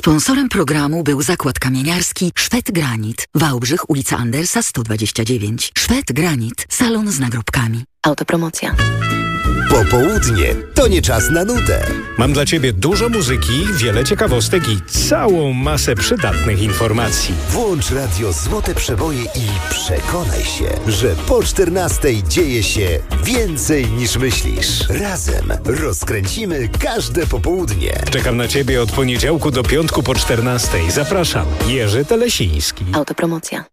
Sponsorem programu był zakład kamieniarski Szwed Granit. Wałbrzych, ulica Andersa 129. Szwed Granit. Salon z nagrobkami. Autopromocja. Popołudnie to nie czas na nudę. Mam dla Ciebie dużo muzyki, wiele ciekawostek i całą masę przydatnych informacji. Włącz radio Złote Przeboje i przekonaj się, że po 14 dzieje się więcej niż myślisz. Razem rozkręcimy każde popołudnie. Czekam na Ciebie od poniedziałku do piątku po 14. Zapraszam, Jerzy Telesiński. Autopromocja.